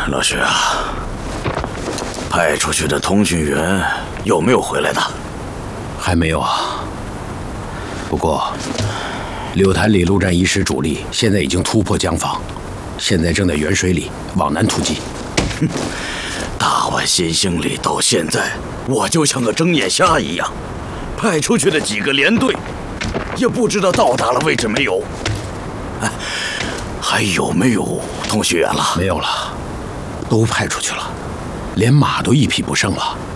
老徐啊，派出去的通讯员有没有回来的？ 还没有啊。不过，柳潭里陆战一师主力现在已经突破江防，现在正在沅水里往南突击。 大万新兴里到现在，我就像个睁眼瞎一样，派出去的几个连队，也不知道到达了位置没有。哎，还有没有通讯员了？ 没有了，都派出去了，连马都一匹不剩了。